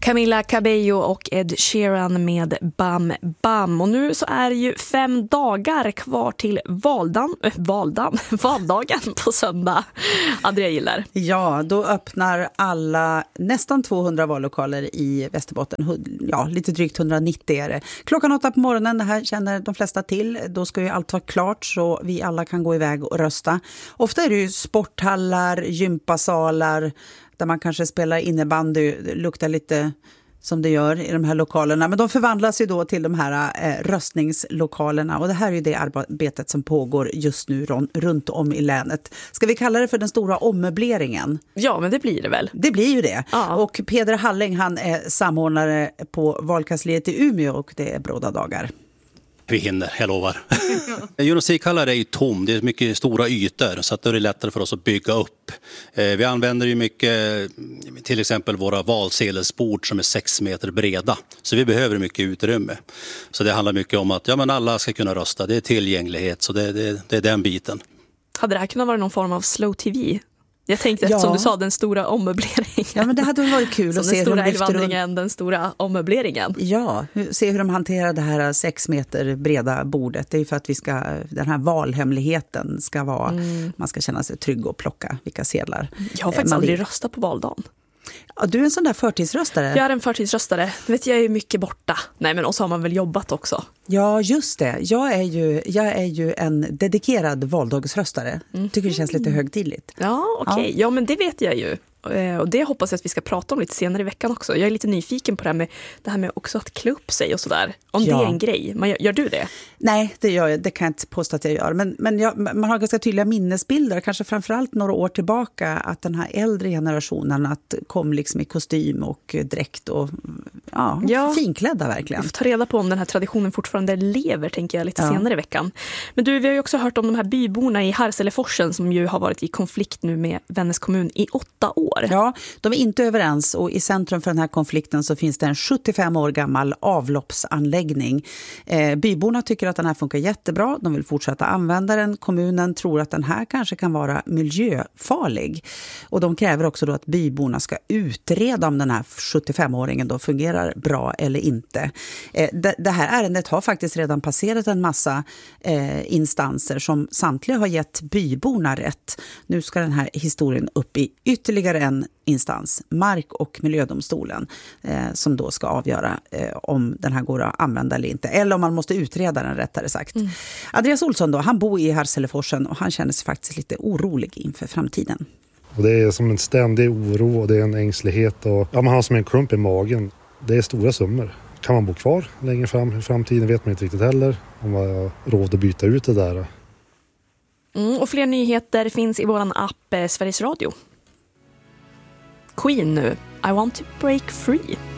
Camila Cabello och Ed Sheeran med Bam Bam. Och nu så är det ju 5 dagar kvar till valdagen på söndag. Andrea gillar. Ja, då öppnar alla nästan 200 vallokaler i Västerbotten. Ja, lite drygt 190 är det. Klockan 8 på morgonen, det här känner de flesta till. Då ska ju allt vara klart så vi alla kan gå iväg och rösta. Ofta är det ju sporthallar, gympasalar, där man kanske spelar innebandy, luktar lite som det gör i de här lokalerna. Men de förvandlas ju då till de här röstningslokalerna. Och det här är ju det arbetet som pågår just nu runt om i länet. Ska vi kalla det för den stora ommöbleringen? Ja, men det blir det väl. Det blir ju det. Ja. Och Peder Halling, han är samordnare på valkansliet i Umeå och det är bråda dagar. Vi hinner, jag lovar. Gymnastikhallar är ju tom, det är mycket stora ytor så att då är det lättare för oss att bygga upp. Vi använder ju mycket, till exempel våra valsedelsbord som är 6 meter breda. Så vi behöver mycket utrymme. Så det handlar mycket om att men alla ska kunna rösta, det är tillgänglighet, så det är den biten. Hade det här kunnat vara någon form av slow tv? Jag tänkte som du sa, den stora ommöbleringen. Ja, men det hade varit kul att se den stora hur de älgvandringen, den stora ommöbleringen. Ja, se hur de hanterar det här 6 meter breda bordet. Det är ju för att den här valhemligheten ska vara, man ska känna sig trygg och plocka vilka sedlar. Jag har faktiskt aldrig röstat på valdagen. Ja, du är en sån där förtidsröstare. Jag är en förtidsröstare. Vet jag är mycket borta. Nej, men också har man väl jobbat också. Ja, just det. Jag är ju en dedikerad valdagsröstare. Tycker det känns lite högtidligt. Ja, okej. Ja, men det vet jag ju. Och det hoppas jag att vi ska prata om lite senare i veckan också. Jag är lite nyfiken på det här med också att klä upp sig och sådär. Om det är en grej. Gör du det? Nej, det gör jag. Det kan jag inte påstå att jag gör. Men man har ganska tydliga minnesbilder, kanske framförallt några år tillbaka, att den här äldre generationen kom liksom i kostym och dräkt och finklädda verkligen. Vi får ta reda på om den här traditionen fortfarande lever, tänker jag, lite senare i veckan. Men du, vi har ju också hört om de här byborna i Harseleforsen som ju har varit i konflikt nu med Vännäs kommun i 8 år. Ja, de är inte överens och i centrum för den här konflikten så finns det en 75 år gammal avloppsanläggning. Byborna tycker att den här funkar jättebra, de vill fortsätta använda den. Kommunen tror att den här kanske kan vara miljöfarlig. Och de kräver också då att byborna ska utreda om den här 75-åringen då fungerar bra eller inte. Det här ärendet har faktiskt redan passerat en massa instanser som samtliga har gett byborna rätt. Nu ska den här historien upp i ytterligare en instans, Mark- och miljödomstolen, som då ska avgöra om den här går att använda eller inte. Eller om man måste utreda den, rättare sagt. Andreas Olsson då, han bor i Harseleforsen och han känner sig faktiskt lite orolig inför framtiden. Och det är som en ständig oro och det är en ängslighet och man har som en klump i magen. Det är stora summor. Kan man bo kvar längre fram i framtiden vet man inte riktigt heller om man har råd att byta ut det där. Och fler nyheter finns i våran app Sveriges Radio. Queen nu, I want to break free.